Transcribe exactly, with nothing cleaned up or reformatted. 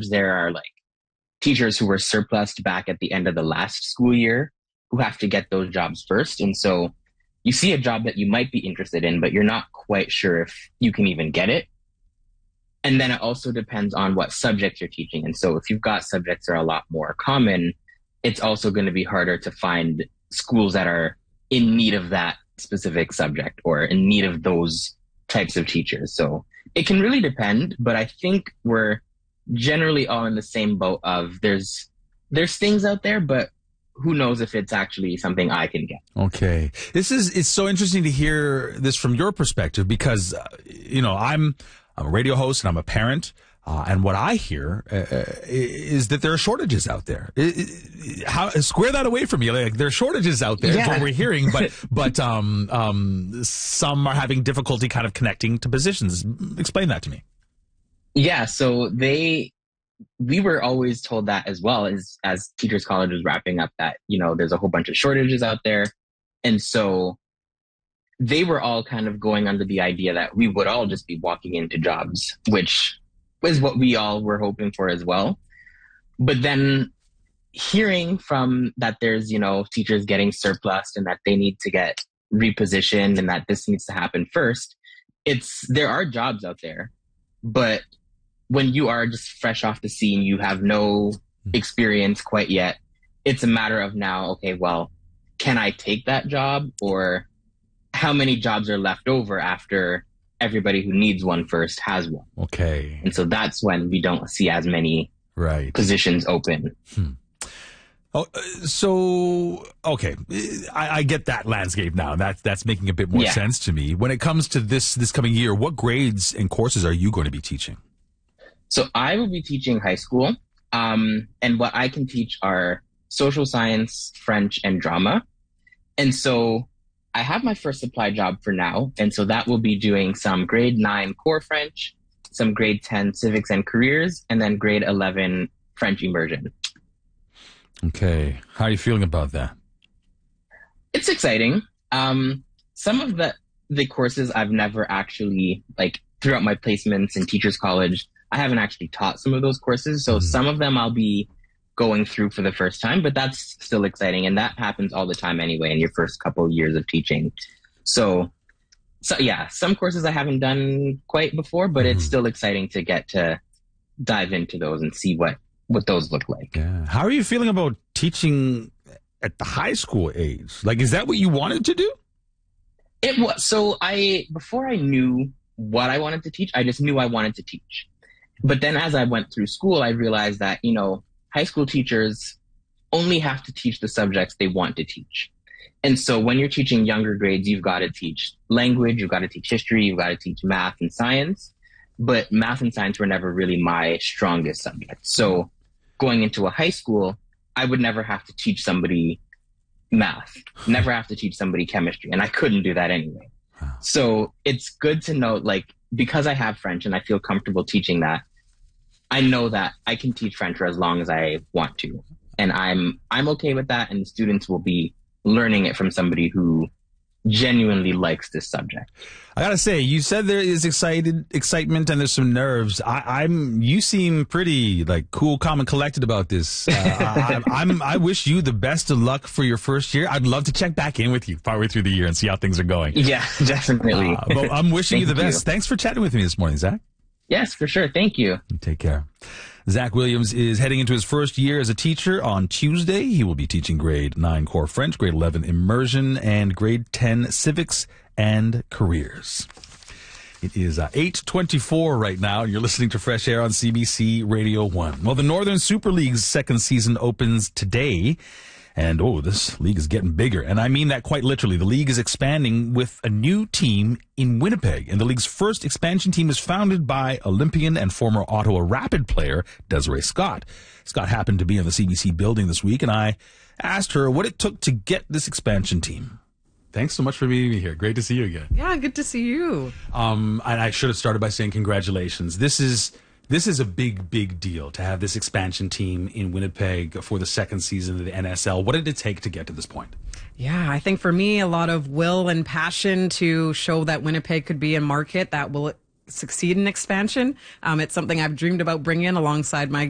sometimes there are like teachers who were surplused back at the end of the last school year who have to get those jobs first. And so you see a job that you might be interested in, but you're not quite sure if you can even get it. And then it also depends on what subjects you're teaching. And so if you've got subjects that are a lot more common, it's also going to be harder to find schools that are in need of that specific subject or in need of those types of teachers. So it can really depend, but I think we're generally all in the same boat of there's there's things out there, but who knows if it's actually something I can get. Okay. This is, it's so interesting to hear this from your perspective because, uh, you know, I'm, I'm a radio host and I'm a parent. Uh, and what I hear uh, is that there are shortages out there. It, it, how square that away from you? Like there are shortages out there. Yeah. Is what we're hearing, but but um, um, some are having difficulty kind of connecting to positions. Explain that to me. Yeah. So they, we were always told that as well as as Teachers College was wrapping up that you know there's a whole bunch of shortages out there, and so they were all kind of going under the idea that we would all just be walking into jobs, which was what we all were hoping for as well. But then hearing from that there's, you know, teachers getting surplused and that they need to get repositioned and that this needs to happen first, it's, there are jobs out there. But when you are just fresh off the scene, you have no experience quite yet, it's a matter of now, okay, well, can I take that job? Or how many jobs are left over after everybody who needs one first has one? Okay. And so that's when we don't see as many right. positions open. Hmm. Oh, so, okay. I, I get that landscape now. That's, that's making a bit more yeah. sense to me. When it comes to this, this coming year, what grades and courses are you going to be teaching? So I will be teaching high school. Um, and what I can teach are social science, French, and drama. And so I have my first supply job for now, and so that will be doing some grade nine core French, some grade ten civics and careers, and then grade eleven French immersion. Okay. How are you feeling about that? It's exciting. Um, some of the, the courses I've never actually, like throughout my placements in Teachers College, I haven't actually taught some of those courses. So mm. some of them I'll be going through for the first time, but that's still exciting. And that happens all the time anyway in your first couple of years of teaching. So, so yeah, some courses I haven't done quite before, but mm. it's still exciting to get to dive into those and see what, what those look like. Yeah. How are you feeling about teaching at the high school age? Like, is that what you wanted to do? It was. So I, before I knew what I wanted to teach, I just knew I wanted to teach. But then as I went through school, I realized that, you know, high school teachers only have to teach the subjects they want to teach. And so when you're teaching younger grades, you've got to teach language, you've got to teach history, you've got to teach math and science. But math and science were never really my strongest subjects. So going into a high school, I would never have to teach somebody math, never have to teach somebody chemistry. And I couldn't do that anyway. So it's good to know, like, because I have French and I feel comfortable teaching that, I know that I can teach French for as long as I want to. And I'm I'm okay with that. And the students will be learning it from somebody who genuinely likes this subject. I gotta say, you said there is excited excitement and there's some nerves. I, I'm you seem pretty like cool, calm, and collected about this. Uh, I, I'm I wish you the best of luck for your first year. I'd love to check back in with you partway through the year and see how things are going. Yeah, definitely. Uh, but I'm wishing you the best. You. Thanks for chatting with me this morning, Zach. Yes, for sure. Thank you. Take care. Zach Williams is heading into his first year as a teacher on Tuesday. He will be teaching grade nine core French, grade eleven immersion, and grade ten civics and careers. It is uh, eight twenty-four right now, and you're listening to Fresh Air on C B C Radio one. Well, the Northern Super League's second season opens today. And, oh, this league is getting bigger. And I mean that quite literally. The league is expanding with a new team in Winnipeg. And the league's first expansion team is founded by Olympian and former Ottawa Rapid player Desiree Scott. Scott happened to be in the C B C building this week, and I asked her what it took to get this expansion team. Thanks so much for meeting me here. Great to see you again. Yeah, good to see you. Um, and I should have started by saying congratulations. This is... This is a big, big deal to have this expansion team in Winnipeg for the second season of the N S L. What did it take to get to this point? Yeah, I think for me, a lot of will and passion to show that Winnipeg could be a market that will succeed in expansion. Um, it's something I've dreamed about bringing alongside my